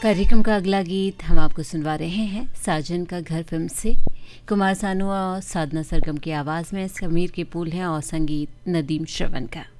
कार्यक्रम का अगला गीत हम आपको सुनवा रहे हैं साजन का घर फिल्म से। कुमार सानू और साधना सरगम की आवाज़ में समीर के पुल हैं और संगीत नदीम श्रवण का।